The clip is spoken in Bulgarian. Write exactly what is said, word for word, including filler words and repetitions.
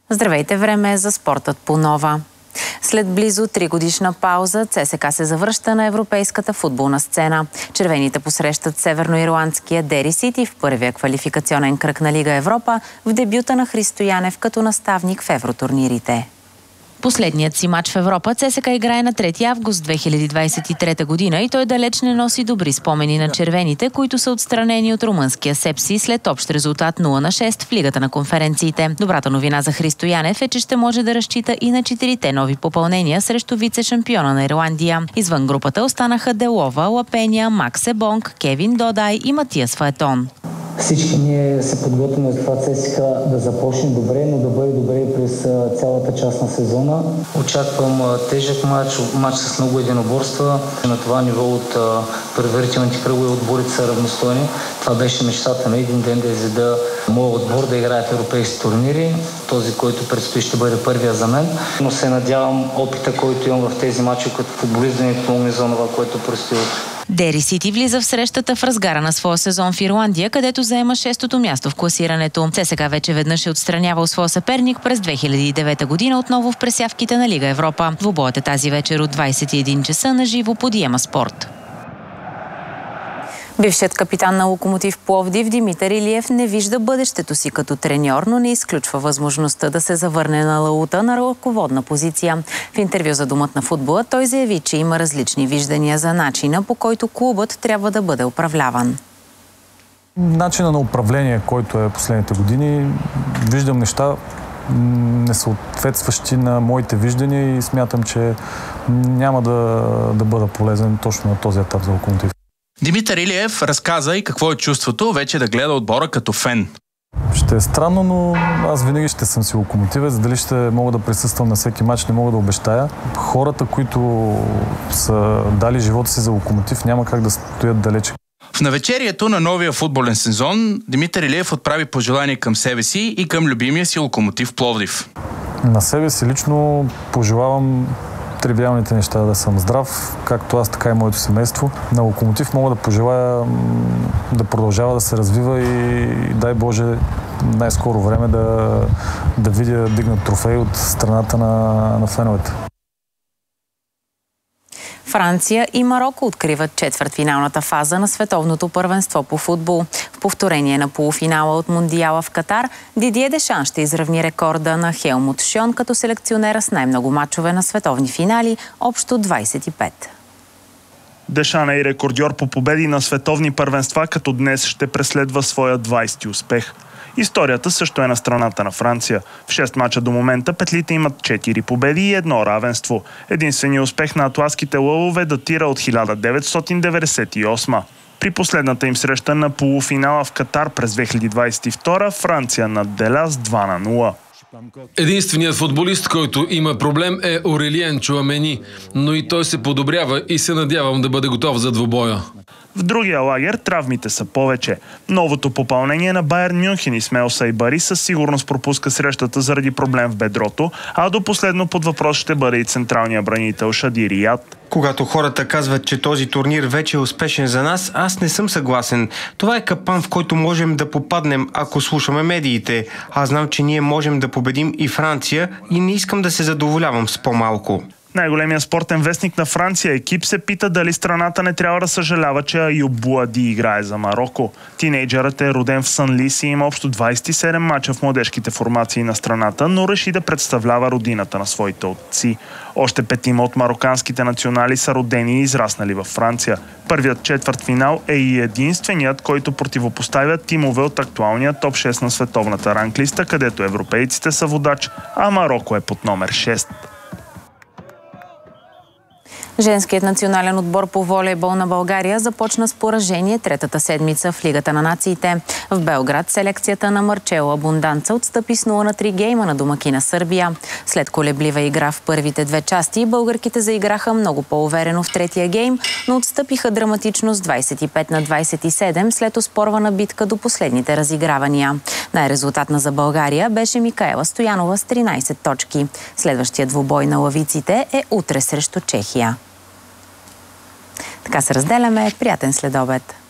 Здравейте, време е за спортът по Нова. След близо три годишна пауза ЦСКА се завръща на европейската футболна сцена. Червените посрещат северноирландския Дери Сити в първия квалификационен кръг на Лига Европа в дебюта на Христо Янев като наставник в евротурнирите. Последният си матч в Европа ЦСКА играе на трети август две хиляди двадесет и трета година и той далеч не носи добри спомени на червените, които са отстранени от румънския Сепси след общ резултат нула на шест в Лигата на конференциите. Добрата новина за Христо Янев е, че ще може да разчита и на четирите нови попълнения срещу вице-шампиона на Ирландия. Извън групата останаха Делова, Лапения, Макс Ебонг, Кевин Додай и Матиас Фаетон. Всички ние се подготвяме за това ЦСКА да започне добре, но да бъде добре през цялата част на сезона. Очаквам тежък матч, матч с много единоборства. На това ниво от предварителните кръгове отборите са равностойни. Това беше мечтата на един ден да изведа моят отбор да играе в европейски турнири. Този, който предстои, ще бъде първия за мен. Но се надявам опита, който имам в тези матчи като футболист, да ми помогне за това, което предстои. Дери Сити влиза в срещата в разгара на своя сезон в Ирландия, където заема шестото място в класирането. ЦСКА вече веднъж е отстранявал своя съперник през две хиляди и девета година отново в пресявките на Лига Европа. Двубоят е тази вечер от двадесет и един часа на живо по Диема Спорт. Бившият капитан на Локомотив Пловдив Димитър Илиев не вижда бъдещето си като треньор, но не изключва възможността да се завърне на лаута на ръководна позиция. В интервю за Домът на футбола той заяви, че има различни виждания за начина, по който клубът трябва да бъде управляван. Начина на управление, който е последните години, виждам неща несъответстващи на моите виждания и смятам, че няма да, да бъда полезен точно на този етап за Локомотив. Димитър Илиев разказа и какво е чувството вече да гледа отбора като фен. Ще е странно, но аз винаги ще съм си локомотивец. Дали ще мога да присъствам на всеки матч, не мога да обещая. Хората, които са дали живота си за Локомотив, няма как да стоят далече. В навечерието на новия футболен сезон Димитър Илиев отправи пожелание към себе си и към любимия си Локомотив Пловдив. На себе си лично пожелавам тривиалните неща, да съм здрав, както аз, така и моето семейство. На Локомотив мога да пожелая да продължава да се развива и дай Боже най-скоро време да, да видя дигнат трофей от страната на, на феновете. Франция и Мароко откриват четвъртфиналната фаза на световното първенство по футбол. В повторение на полуфинала от Мондиала в Катар, Дидие Дешан ще изравни рекорда на Хелмут Шон като селекционера с най-много мачове на световни финали, общо двадесет и пет. Дешан е и рекордьор по победи на световни първенства, като днес ще преследва своя двадесети успех. Историята също е на страната на Франция. В шест мача до момента петлите имат четири победи и едно равенство. Единственият успех на атласките лъвове датира от хиляда деветстотин деветдесет и осма. При последната им среща на полуфинала в Катар през две хиляди двадесет и втора Франция надделя с два на нула. Единственият футболист, който има проблем, е Орелиен Чуамени, но и той се подобрява и се надявам да бъде готов за двубоя. В другия лагер травмите са повече. Новото попълнение на Байерн Мюнхен Исмаил Сайбари със сигурност пропуска срещата заради проблем в бедрото, а до последно под въпрос ще бъде и централния бранител Шади Рият. Когато хората казват, че този турнир вече е успешен за нас, аз не съм съгласен. Това е капан, в който можем да попаднем, ако слушаме медиите. Аз знам, че ние можем да победим и Франция и не искам да се задоволявам с по-малко. Най-големият спортен вестник на Франция екип се пита дали страната не трябва да съжалява, че Аюб Буади играе за Мароко. Тинейджърът е роден в Санлис и има общо двадесет и седем мача в младежките формации на страната, но реши да представлява родината на своите отци. Още петима от мароканските национали са родени и израснали във Франция. Първият четвъртфинал е и единственият, който противопоставя тимове от актуалния топ шест на световната ранглиста, където европейците са водач, а Мароко е под номер шест. Женският национален отбор по волейбол на България започна с поражение третата седмица в Лигата на нациите. В Белград селекцията на Марчело Абунданца отстъпи с нула на три гейма на домакина Сърбия. След колеблива игра в първите две части, българките заиграха много по-уверено в третия гейм, но отстъпиха драматично с двадесет и пет на двадесет и седем след оспорвана битка до последните разигравания. Най-резултатна за България беше Микаела Стоянова с тринадесет точки. Следващият двубой на лавиците е утре срещу Чехия. Така се разделяме. Приятен следобед!